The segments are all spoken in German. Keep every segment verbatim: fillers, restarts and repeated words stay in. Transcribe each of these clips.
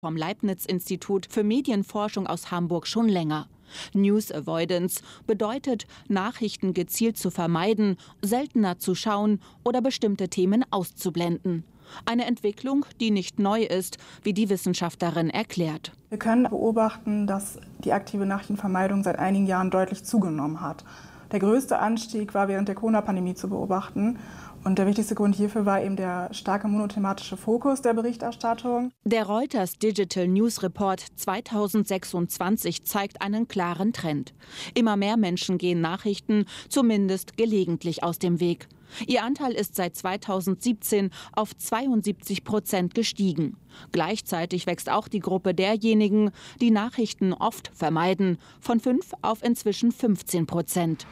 vom Leibniz-Institut für Medienforschung aus Hamburg schon länger. News Avoidance bedeutet, Nachrichten gezielt zu vermeiden, seltener zu schauen oder bestimmte Themen auszublenden. Eine Entwicklung, die nicht neu ist, wie die Wissenschaftlerin erklärt. Wir können beobachten, dass die aktive Nachrichtenvermeidung seit einigen Jahren deutlich zugenommen hat. Der größte Anstieg war während der Corona-Pandemie zu beobachten. Und der wichtigste Grund hierfür war eben der starke monothematische Fokus der Berichterstattung. Der Reuters Digital News Report zweitausendsechsundzwanzig zeigt einen klaren Trend. Immer mehr Menschen gehen Nachrichten zumindest gelegentlich aus dem Weg. Ihr Anteil ist seit zweitausendsiebzehn auf zweiundsiebzig Prozent gestiegen. Gleichzeitig wächst auch die Gruppe derjenigen, die Nachrichten oft vermeiden, von fünf auf inzwischen fünfzehn Prozent.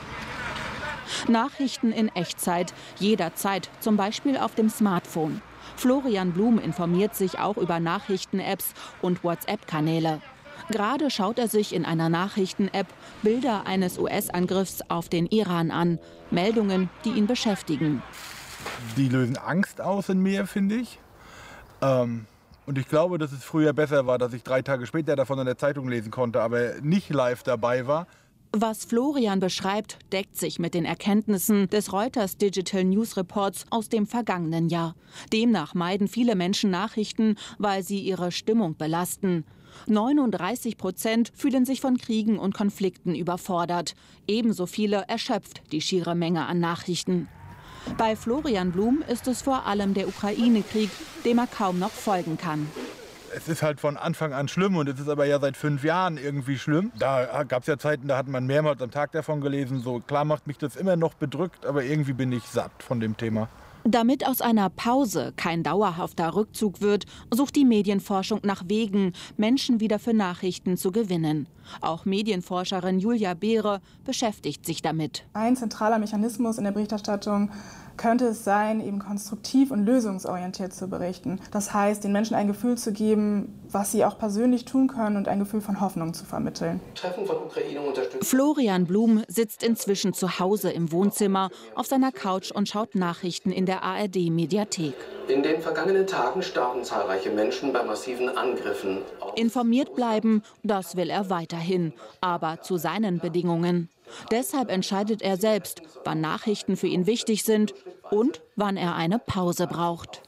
Nachrichten in Echtzeit, jederzeit, zum Beispiel auf dem Smartphone. Florian Blum informiert sich auch über Nachrichten-Apps und WhatsApp-Kanäle. Gerade schaut er sich in einer Nachrichten-App Bilder eines U S-Angriffs auf den Iran an. Meldungen, die ihn beschäftigen. Die lösen Angst aus in mir, finde ich. Ähm, und ich glaube, dass es früher besser war, dass ich drei Tage später davon in der Zeitung lesen konnte, aber nicht live dabei war. Was Florian beschreibt, deckt sich mit den Erkenntnissen des Reuters Digital News Reports aus dem vergangenen Jahr. Demnach meiden viele Menschen Nachrichten, weil sie ihre Stimmung belasten. neununddreißig Prozent fühlen sich von Kriegen und Konflikten überfordert. Ebenso viele erschöpft die schiere Menge an Nachrichten. Bei Florian Blum ist es vor allem der Ukraine-Krieg, dem er kaum noch folgen kann. Es ist halt von Anfang an schlimm und es ist aber ja seit fünf Jahren irgendwie schlimm. Da gab es ja Zeiten, da hat man mehrmals am Tag davon gelesen. So klar macht mich das immer noch bedrückt, aber irgendwie bin ich satt von dem Thema. Damit aus einer Pause kein dauerhafter Rückzug wird, sucht die Medienforschung nach Wegen, Menschen wieder für Nachrichten zu gewinnen. Auch Medienforscherin Julia Beere beschäftigt sich damit. Ein zentraler Mechanismus in der Berichterstattung könnte es sein, eben konstruktiv und lösungsorientiert zu berichten. Das heißt, den Menschen ein Gefühl zu geben, was sie auch persönlich tun können und ein Gefühl von Hoffnung zu vermitteln. Treffen von Ukraine unterstützen. Florian Blum sitzt inzwischen zu Hause im Wohnzimmer auf seiner Couch und schaut Nachrichten in der A R D-Mediathek. In den vergangenen Tagen starben zahlreiche Menschen bei massiven Angriffen. Informiert bleiben, das will er weiterhin, aber zu seinen Bedingungen. Deshalb entscheidet er selbst, wann Nachrichten für ihn wichtig sind und wann er eine Pause braucht.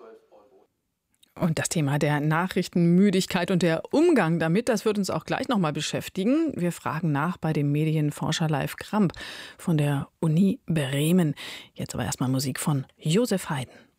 Und das Thema der Nachrichtenmüdigkeit und der Umgang damit, das wird uns auch gleich noch mal beschäftigen. Wir fragen nach bei dem Medienforscher Leif Kramp von der Uni Bremen. Jetzt aber erstmal Musik von Josef Haydn.